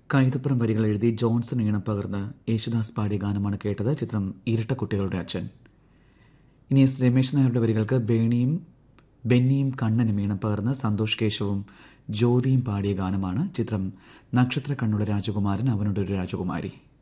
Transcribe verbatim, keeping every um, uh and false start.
കൈതപ്പുറം വരികൾ എഴുതി ജോൺസൺ ഈണം പകർന്ന് യേശുദാസ് പാടിയ ഗാനമാണ് കേട്ടത്. ചിത്രം ഇരട്ടക്കുട്ടികളുടെ അച്ഛൻ. ഇനി എസ് രമേശ് നായരുടെ വരികൾക്ക് ബേണിയും ബെന്നിയും കണ്ണനും ഈണം പകർന്ന് സന്തോഷ് കേശവും ജ്യോതിയും പാടിയ ഗാനമാണ്. ചിത്രം നക്ഷത്ര കണ്ണുള്ള രാജകുമാരൻ അവനോടൊരു രാജകുമാരി.